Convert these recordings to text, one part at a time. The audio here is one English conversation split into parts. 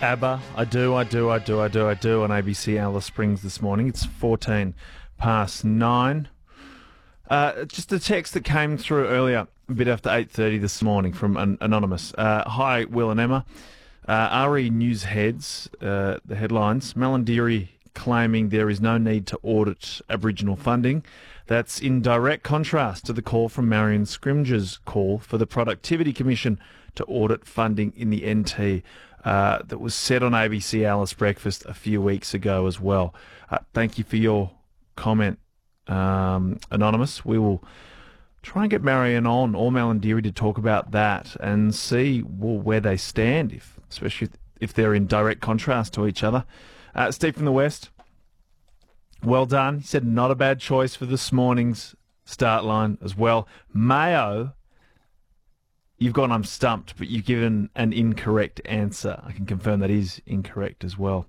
ABBA, I do on ABC Alice Springs this morning. It's 14 past 9. Just a text that came through earlier, a bit after 8:30 this morning from an Anonymous. Hi, Will and Emma. RE News heads, the headlines, Malandieri claiming there is no need to audit Aboriginal funding. That's in direct contrast to the call from Marion Scrimgeour's call for the Productivity Commission to audit funding in the NT that was said on ABC Alice Breakfast a few weeks ago as well. Thank you for your comment, Anonymous. We will try and get Marion on, or Malandieri, to talk about that and see where they stand, especially if they're in direct contrast to each other. Steve from the West, well done. He said not a bad choice for this morning's start line as well. Mayo, you've gone I'm stumped, but you've given an incorrect answer. I can confirm that is incorrect as well.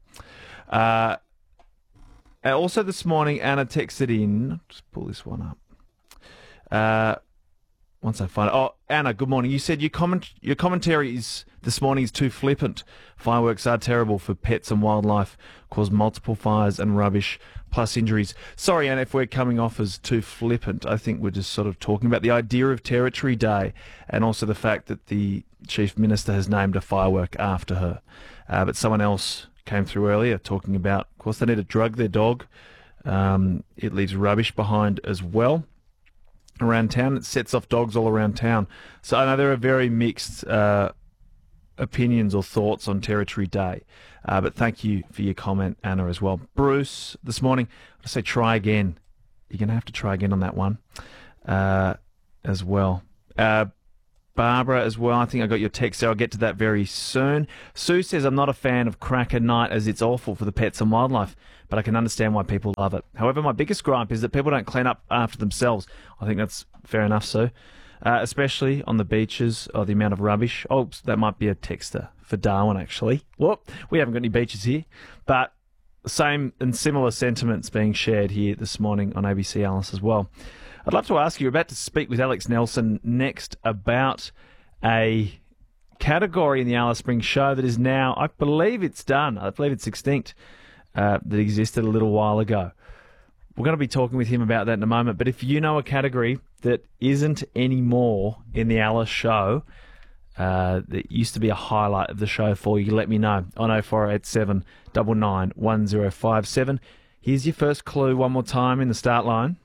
Also this morning, Anna texted in. Just pull this one up. Once I find it. Oh, Anna, good morning. You said your commentary this morning is too flippant. Fireworks are terrible for pets and wildlife, cause multiple fires and rubbish, plus injuries. Sorry, Anna, if we're coming off as too flippant. I think we're just sort of talking about the idea of Territory Day and also the fact that the Chief Minister has named a firework after her. But someone else came through earlier talking about, of course, they need to drug their dog. It leaves rubbish behind as well around town. It sets off dogs all around town. So I know there are very mixed opinions or thoughts on Territory Day. But thank you for your comment, Anna, as well. Bruce, this morning, I say try again. You're going to have to try again on that one as well. Barbara as well, I think I got your text there. I'll get to that very soon. Sue says, I'm not a fan of Cracker Night as it's awful for the pets and wildlife, but I can understand why people love it. However, my biggest gripe is that people don't clean up after themselves. I think that's fair enough, Sue. Especially on the beaches, or the amount of rubbish. Oh, that might be a texter for Darwin, actually. Whoop, we haven't got any beaches here. But same and similar sentiments being shared here this morning on ABC Alice as well. I'd love to ask you, about to speak with Alex Nelson next about a category in the Alice Springs show that is now, I believe it's done. I believe it's extinct, that existed a little while ago. We're going to be talking with him about that in a moment. But if you know a category that isn't anymore in the Alice show, that used to be a highlight of the show for you, let me know on 0487 99 1057. Here's your first clue one more time in the start line.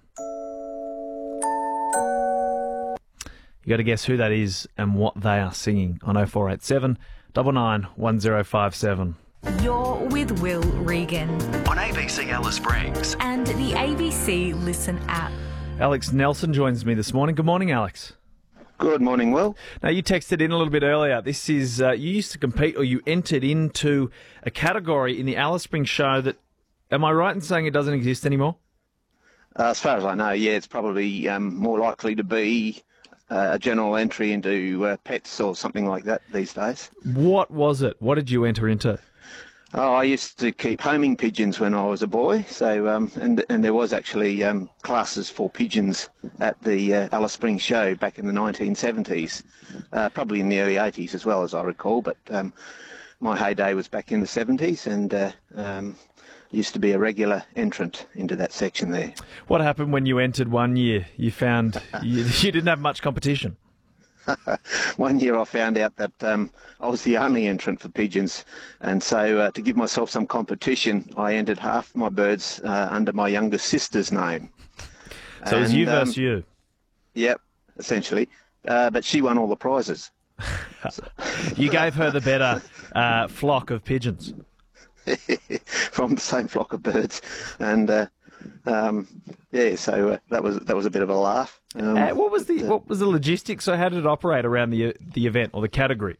You got to guess who that is and what they are singing on 0487 99 1057. You're with Will Regan on ABC Alice Springs and the ABC Listen app. Alex Nelson joins me this morning. Good morning, Alex. Good morning, Will. Now, you texted in a little bit earlier. This is, you used to compete, or you entered into a category in the Alice Springs show that, am I right in saying it doesn't exist anymore? As far as I know, yeah, it's probably more likely to be a general entry into pets or something like that these days. What was it? What did you enter into? Oh, I used to keep homing pigeons when I was a boy, so and there was actually classes for pigeons at the Alice Springs show back in the 1970s, probably in the early 80s as well, as I recall, but my heyday was back in the 70s, and used to be a regular entrant into that section there. What happened when you entered one year? You found you didn't have much competition. One year I found out that I was the only entrant for pigeons, and so to give myself some competition, I entered half my birds under my younger sister's name. So it was you versus you? Yep, essentially. But she won all the prizes. You gave her the better flock of pigeons. From the same flock of birds, and yeah, so that was a bit of a laugh. What was the logistics? So how did it operate around the event or the category?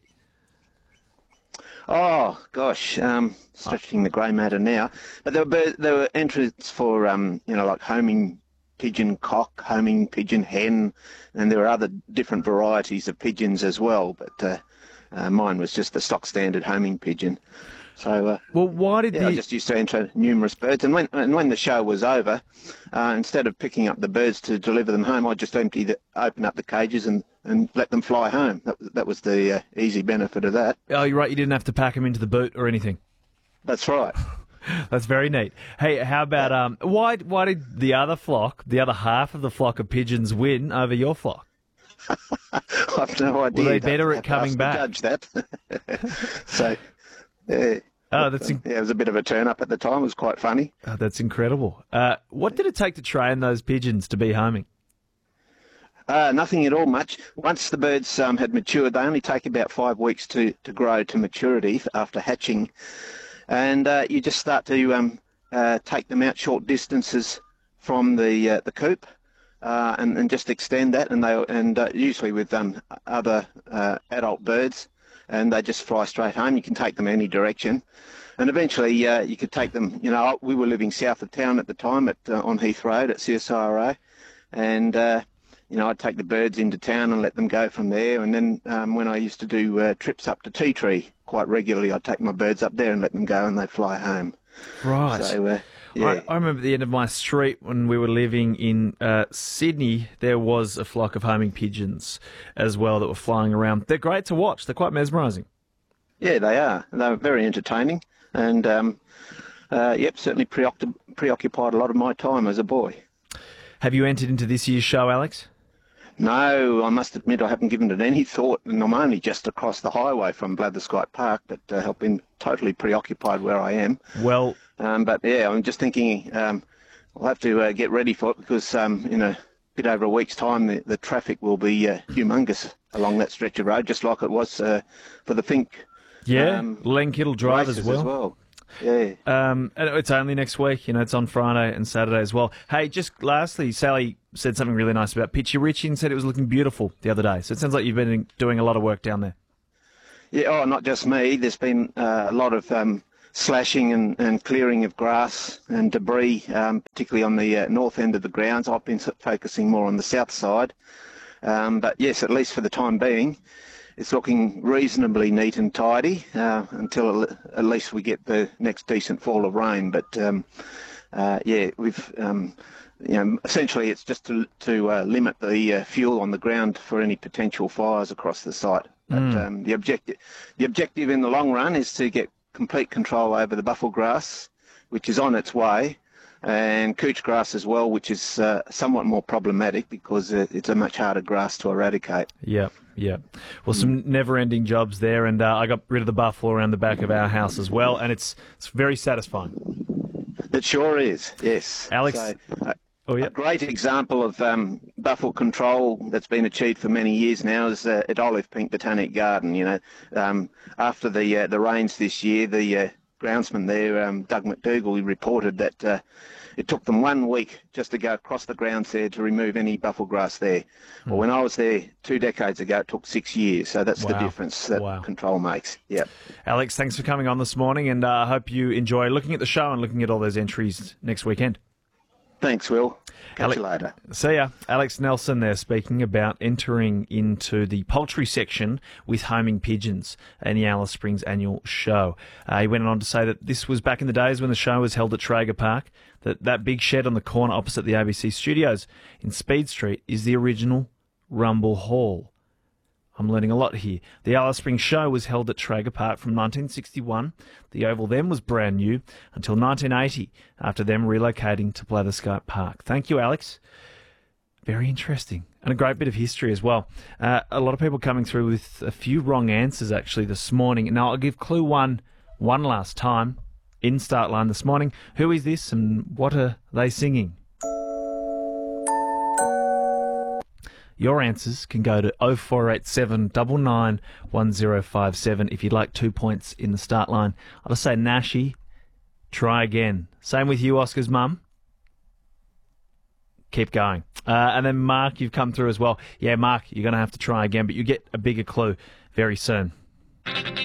Oh gosh, stretching the grey matter now. But there were entrants for like homing pigeon cock, homing pigeon hen, and there were other different varieties of pigeons as well. But mine was just the stock standard homing pigeon. So Well, why did I just used to enter numerous birds, and when the show was over, instead of picking up the birds to deliver them home, I just open up the cages and let them fly home. That was the easy benefit of that. Oh, you're right. You didn't have to pack them into the boot or anything. That's right. That's very neat. Hey, how about why did the other half of the flock of pigeons win over your flock? I've no idea. Were they better at coming back? Judge that. So, yeah. Oh, it was a bit of a turn up at the time. It was quite funny. Oh, that's incredible. What did it take to train those pigeons to be homing? Nothing at all much. Once the birds had matured, they only take about 5 weeks to grow to maturity after hatching. And you just start to take them out short distances from the coop and just extend that. And usually with other adult birds, and they just fly straight home. You can take them any direction. And eventually you could take them, we were living south of town at the time on Heath Road at CSIRO. And, I'd take the birds into town and let them go from there. And then when I used to do trips up to Tea Tree quite regularly, I'd take my birds up there and let them go and they'd fly home. Right. So, yeah. I remember at the end of my street when we were living in Sydney, there was a flock of homing pigeons as well that were flying around. They're great to watch. They're quite mesmerising. Yeah, they are. They're very entertaining. And, certainly preoccupied a lot of my time as a boy. Have you entered into this year's show, Alex? No, I must admit I haven't given it any thought, and I'm only just across the highway from Blatherskite Park, but I've been totally preoccupied where I am. Well, but yeah, I'm just thinking I'll have to get ready for it because in a bit over a week's time the traffic will be humongous along that stretch of road, just like it was for the Fink. Yeah, Len Kittle Drive as well. Yeah. And it's only next week, it's on Friday and Saturday as well. Hey, just lastly, Sally said something really nice about Pitchy Ritchie and said it was looking beautiful the other day. So it sounds like you've been doing a lot of work down there. Yeah, not just me. There's been a lot of slashing and clearing of grass and debris, particularly on the north end of the grounds. I've been focusing more on the south side. But yes, at least for the time being, it's looking reasonably neat and tidy until at least we get the next decent fall of rain. But we've essentially it's just to limit the fuel on the ground for any potential fires across the site. But the objective in the long run is to get complete control over the buffel grass, which is on its way, and couch grass as well, which is somewhat more problematic because it's a much harder grass to eradicate. Yeah. Well, some never-ending jobs there, and I got rid of the buffalo around the back of our house as well, and it's very satisfying. It sure is, yes. Alex? A great example of buffel control that's been achieved for many years now is at Olive Pink Botanic Garden. After the rains this year, the groundsman there, Doug McDougall, he reported that it took them 1 week just to go across the grounds there to remove any buffel grass there. Well, when I was there 2 decades ago, it took 6 years. So that's the difference that control makes. Yeah. Alex, thanks for coming on this morning, and I hope you enjoy looking at the show and looking at all those entries next weekend. Thanks, Will. Catch you later. See ya. Alex Nelson there speaking about entering into the poultry section with homing pigeons in the Alice Springs annual show. He went on to say that this was back in the days when the show was held at Traeger Park, that big shed on the corner opposite the ABC studios in Speed Street is the original Rumble Hall. I'm learning a lot here. The Alice Springs show was held at Traeger Park from 1961. The oval then was brand new until 1980, after them relocating to Blatherskite Park. Thank you, Alex. Very interesting. And a great bit of history as well. A lot of people coming through with a few wrong answers, actually, this morning. Now, I'll give clue one last time in Start Line this morning. Who is this and what are they singing? Your answers can go to 0487 99 1057 if you'd like 2 points in the Start Line. I'll just say, Nashi, try again. Same with you, Oscar's mum. Keep going. And then, Mark, you've come through as well. Yeah, Mark, you're going to have to try again, but you get a bigger clue very soon.